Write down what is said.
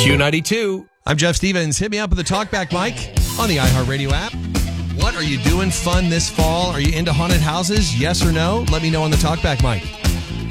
Q92. I'm Jeff Stevens. Hit me up with the Talkback mic on the iHeartRadio app. What are you doing fun this fall? Are you into haunted houses? Yes or no? Let me know on the Talkback mic.